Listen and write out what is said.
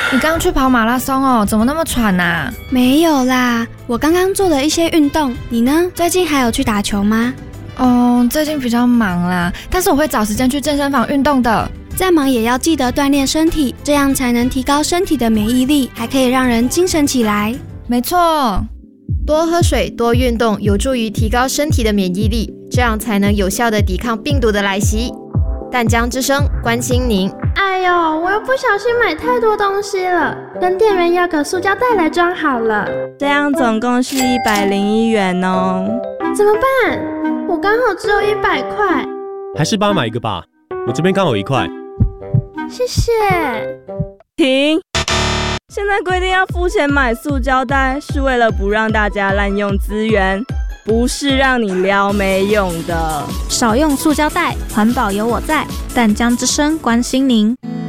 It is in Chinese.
你刚去跑马拉松哦，怎么那么喘啊？ 没有啦，我刚刚做了一些运动。你呢？最近还有去打球吗？ 最近比较忙啦，但是我会找时间去健身房运动的。 再忙也要记得锻炼身体，这样才能提高身体的免疫力，还可以让人精神起来。 没错， 多喝水、多运动，有助于提高身体的免疫力，这样才能有效地抵抗病毒的来袭。淡江之声关心您。 哎呦，我又不小心买太多东西了，跟店员要个塑胶袋来装好了。 这样总共是101元哦。 怎么办？我刚好只有100块。 还是帮他买一个吧，我这边刚好1块。 谢谢。 停！现在规定要付钱买塑胶袋，是为了不让大家滥用资源，不是让你撩没用的。 少用塑胶袋，环保有我在。淡江之声关心您。